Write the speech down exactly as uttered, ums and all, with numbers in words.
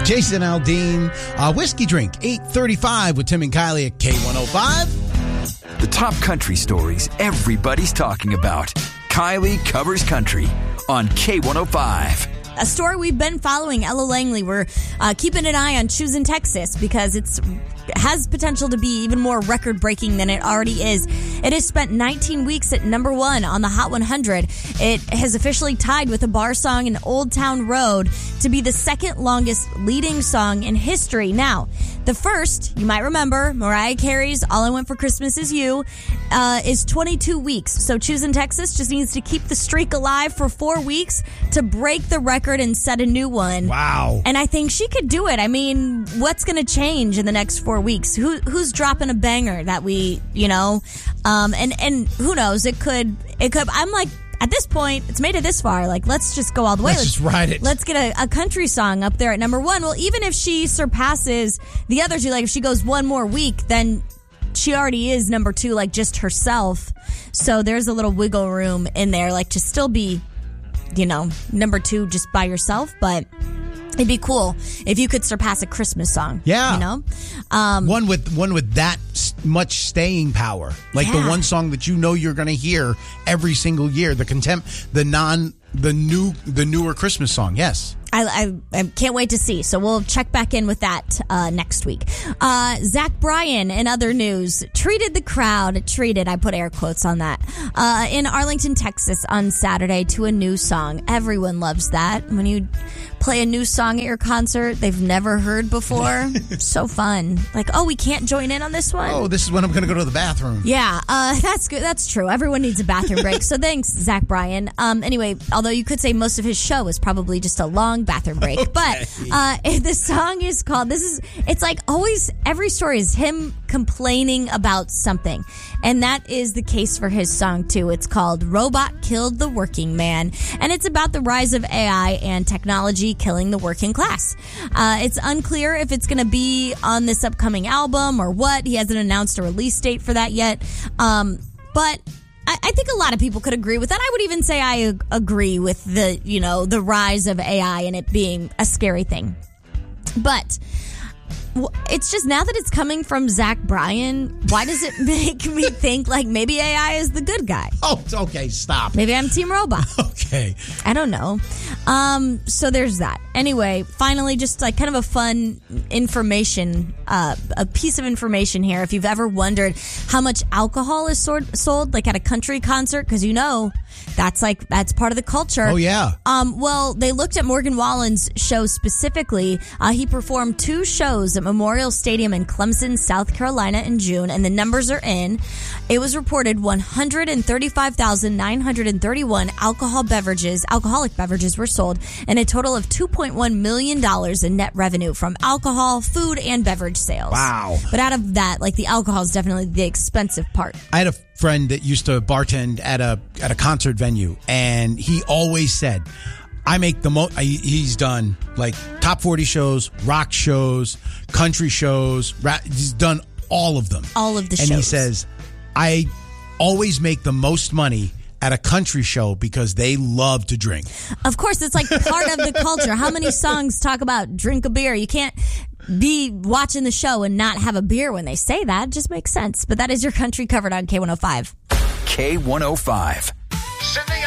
Jason Aldean, uh, Whiskey Drink, eight thirty-five with Tim and Kylie at K one oh five. The top country stories everybody's talking about. Kylie Covers Country on K one oh five. A story we've been following, Ella Langley. We're uh, keeping an eye on Choosing Texas because it's has potential to be even more record-breaking than it already is. It has spent nineteen weeks at number one on the Hot one hundred. It has officially tied with a bar song in Old Town Road to be the second longest leading song in history. Now, the first, you might remember, Mariah Carey's All I Want for Christmas Is You, uh, is twenty-two weeks. So Choosing Texas just needs to keep the streak alive for four weeks to break the record and set a new one. Wow. And I think she could do it. I mean, what's going to change in the next four weeks? Who Who's dropping a banger that we, you know, um, and, and who knows? It could, it could, I'm like, at this point, it's made it this far. Like, let's just go all the way. Let's, let's just ride it. Let's get a, a country song up there at number one. Well, even if she surpasses the other two, like if she goes one more week, then she already is number two, like just herself. So there's a little wiggle room in there, like to still be, you know, number two just by yourself. But it'd be cool if you could surpass a Christmas song. Yeah. You know? Um, one with one with that much staying power. Like yeah. the one song that you know you're going to hear every single year. The contempt, the non, the new, the newer Christmas song. Yes. I, I, I can't wait to see. So we'll check back in with that uh, next week. Uh, Zach Bryan, in other news, treated the crowd, treated, I put air quotes on that, uh, in Arlington, Texas on Saturday to a new song. Everyone loves that. When you play a new song at your concert they've never heard before. So fun. Like, oh, we can't join in on this one? Oh, this is when I'm going to go to the bathroom. Yeah, uh, that's good. That's true. Everyone needs a bathroom break. So thanks, Zach Bryan. Um, anyway, although you could say most of his show was probably just a long bathroom break. Okay. But uh, the song is called, this is, it's like always, every story is him complaining about something. And that is the case for his song, too. It's called Robot Killed the Working Man. And it's about the rise of A I and technology killing the working class. Uh, it's unclear if it's going to be on this upcoming album or what. He hasn't announced a release date for that yet. Um, but I, I think a lot of people could agree with that. I would even say I ag- agree with the, you know, the rise of A I and it being a scary thing. But it's just now that it's coming from Zach Bryan, why does it make me think like maybe A I is the good guy? Oh, okay, stop. Maybe I'm Team Robot. Okay. I don't know. Um, so there's that. Anyway, finally, just like kind of a fun information, uh, a piece of information here. If you've ever wondered how much alcohol is sold, sold like at a country concert, because you know that's like that's part of the culture. Oh yeah. Um, well, they looked at Morgan Wallen's show specifically. Uh, he performed two shows at Memorial Stadium in Clemson, South Carolina in June, and the numbers are in. It was reported one hundred thirty-five thousand nine hundred thirty-one alcohol beverages, alcoholic beverages were sold, and a total of two point one million dollars in net revenue from alcohol, food, and beverage sales. Wow. But out of that, like the alcohol is definitely the expensive part. I had a friend that used to bartend at a at a concert venue, and he always said, I make the most. He's done like top forty shows, rock shows, country shows. Rap, he's done all of them. All of the and shows. And he says, I always make the most money at a country show because they love to drink. Of course, it's like part of the culture. How many songs talk about drink a beer? You can't be watching the show and not have a beer when they say that. It just makes sense. But that is your country covered on K one oh five. K one oh five. Sending